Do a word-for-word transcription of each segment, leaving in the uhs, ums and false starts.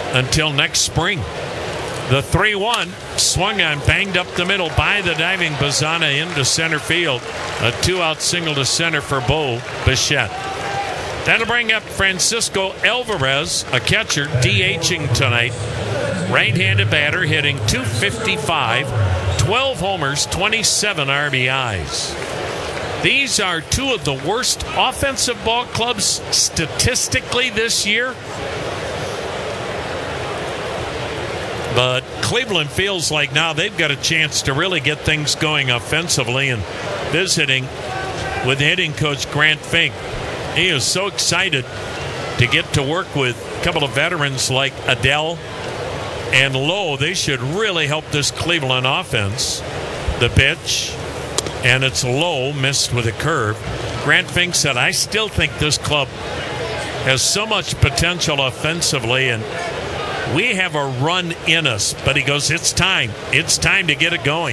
until next spring. The three one swung on, banged up the middle by the diving Bazana into center field. A two-out single to center for Bo Bichette. That'll bring up Francisco Alvarez, a catcher, DHing tonight. Right-handed batter hitting two fifty-five, twelve homers, twenty-seven R B Is. These are two of the worst offensive ball clubs statistically this year. But Cleveland feels like now they've got a chance to really get things going offensively, and visiting with hitting coach Grant Fink. He is so excited to get to work with a couple of veterans like Adele and Lowe. They should really help this Cleveland offense. The pitch, and it's Lowe, missed with a curve. Grant Fink said, I still think this club has so much potential offensively, and we have a run in us. But he goes, it's time. It's time to get it going.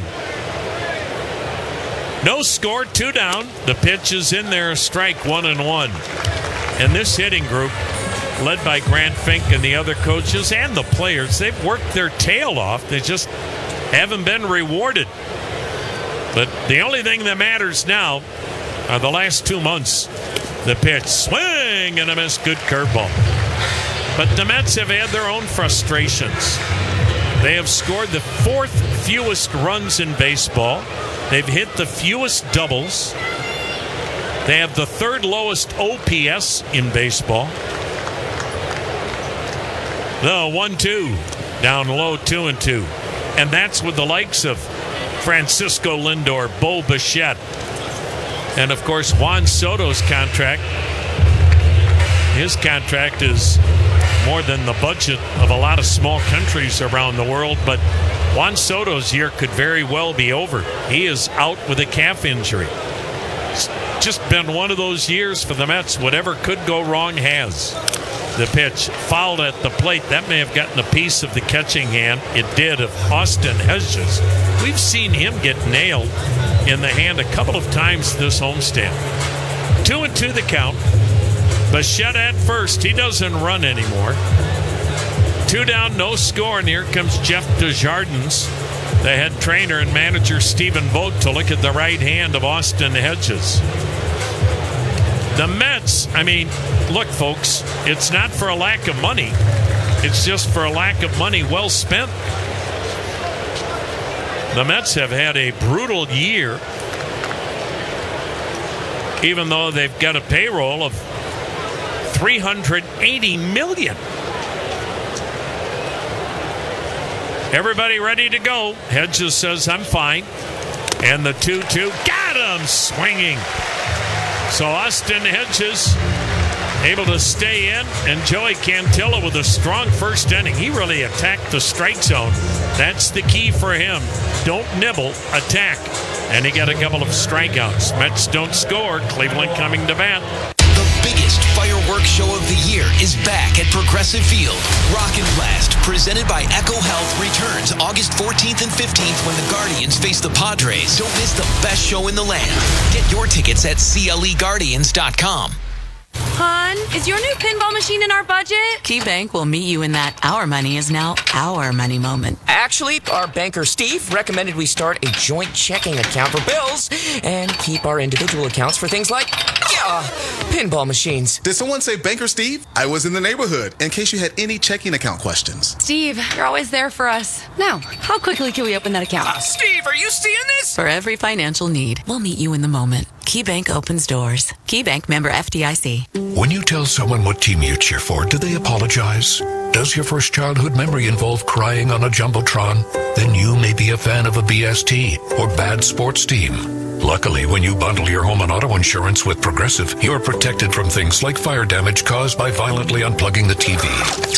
No score, two down. The pitch is in there, a strike, one and one. And this hitting group, led by Grant Fink and the other coaches and the players, they've worked their tail off. They just haven't been rewarded. But the only thing that matters now are the last two months. The pitch, swing and a miss, good curveball. But the Mets have had their own frustrations. They have scored the fourth fewest runs in baseball. They've hit the fewest doubles. They have the third lowest O P S in baseball. The one two, down low, two and two. And that's with the likes of Francisco Lindor, Bo Bichette, and of course Juan Soto's contract. His contract is more than the budget of a lot of small countries around the world, but Juan Soto's year could very well be over. He is out with a calf injury. It's just been one of those years for the Mets. Whatever could go wrong has. The pitch fouled at the plate. That may have gotten a piece of the catching hand. It did of Austin Hedges. We've seen him get nailed in the hand a couple of times this homestand. Two and two the count. Bichette at first. He doesn't run anymore. Two down, no score, and here comes Jeff Desjardins, the head trainer and manager Stephen Vogt, to look at the right hand of Austin Hedges. The Mets, I mean, look, folks, it's not for a lack of money. It's just for a lack of money well spent. The Mets have had a brutal year, even though they've got a payroll of three hundred eighty million dollars. Everybody ready to go. Hedges says, I'm fine. And the two two, got him swinging. So Austin Hedges able to stay in, and Joey Cantillo with a strong first inning. He really attacked the strike zone. That's the key for him. Don't nibble, attack. And he got a couple of strikeouts. Mets don't score. Cleveland coming to bat. The biggest fireworks show of the year is back at Progressive Field. Rock and Blast, presented by Echo Health, returns August fourteenth and fifteenth when the Guardians face the Padres. Don't miss the best show in the land. Get your tickets at C L E Guardians dot com. Hon, is your new pinball machine in our budget? KeyBank will meet you in that our money is now our money moment. Actually, our banker Steve recommended we start a joint checking account for bills and keep our individual accounts for things like, yeah, pinball machines. Did someone say Banker Steve? I was in the neighborhood in case you had any checking account questions. Steve, you're always there for us. Now, how quickly can we open that account? Uh, Steve, are you seeing this? For every financial need, we'll meet you in the moment. KeyBank opens doors. KeyBank, member F D I C. When you tell someone what team you cheer for, do they apologize? Does your first childhood memory involve crying on a Jumbotron? Then you may be a fan of a B S T or bad sports team. Luckily, when you bundle your home and auto insurance with Progressive, you're protected from things like fire damage caused by violently unplugging the T V.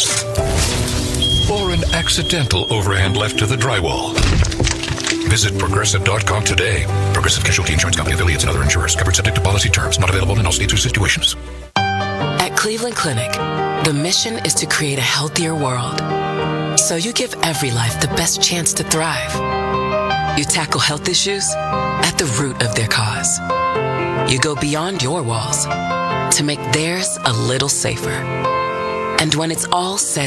Or an accidental overhand left to the drywall. Visit Progressive dot com today. Progressive Casualty Insurance Company, affiliates, and other insurers. Covered subject to policy terms. Not available in all states or situations. At Cleveland Clinic, the mission is to create a healthier world. So you give every life the best chance to thrive. You tackle health issues at the root of their cause. You go beyond your walls to make theirs a little safer. And when it's all said